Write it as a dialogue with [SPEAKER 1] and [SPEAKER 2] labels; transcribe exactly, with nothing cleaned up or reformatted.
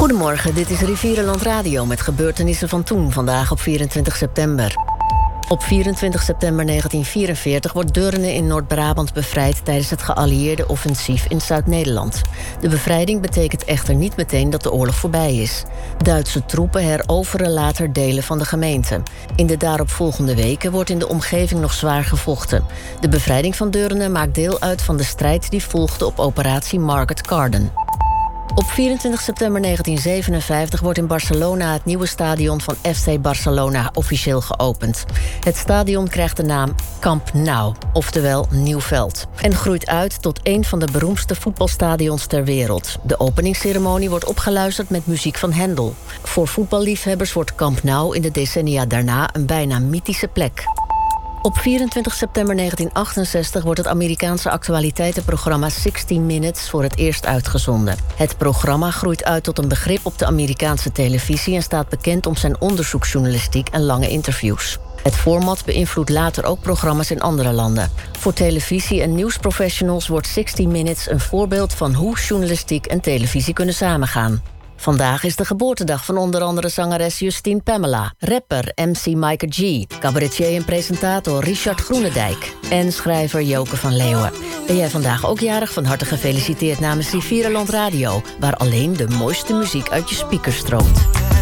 [SPEAKER 1] Goedemorgen, dit is Rivierenland Radio met gebeurtenissen van toen, vandaag op vierentwintig september. Op vierentwintig september negentien vierenveertig wordt Deurne in Noord-Brabant bevrijd tijdens het geallieerde offensief in Zuid-Nederland. De bevrijding betekent echter niet meteen dat de oorlog voorbij is. Duitse troepen heroveren later delen van de gemeente. In de daaropvolgende weken wordt in de omgeving nog zwaar gevochten. De bevrijding van Deurne maakt deel uit van de strijd die volgde op operatie Market Garden. Op vierentwintig september negentien zevenenvijftig wordt in Barcelona het nieuwe stadion van F C Barcelona officieel geopend. Het stadion krijgt de naam Camp Nou, oftewel Nieuw Veld, en groeit uit tot een van de beroemdste voetbalstadions ter wereld. De openingsceremonie wordt opgeluisterd met muziek van Händel. Voor voetballiefhebbers wordt Camp Nou in de decennia daarna een bijna mythische plek. Op vierentwintig september negentien achtenzestig wordt het Amerikaanse actualiteitenprogramma zestig minutes voor het eerst uitgezonden. Het programma groeit uit tot een begrip op de Amerikaanse televisie en staat bekend om zijn onderzoeksjournalistiek en lange interviews. Het format beïnvloedt later ook programma's in andere landen. Voor televisie- en nieuwsprofessionals wordt zestig minutes een voorbeeld van hoe journalistiek en televisie kunnen samengaan. Vandaag is de geboortedag van onder andere zangeres Justine Pamela, rapper M C Mike G, cabaretier en presentator Richard Groenendijk en schrijver Joke van Leeuwen. Ben jij vandaag ook jarig? Van harte gefeliciteerd namens Rivierenland Radio, waar alleen de mooiste muziek uit je speakers stroomt.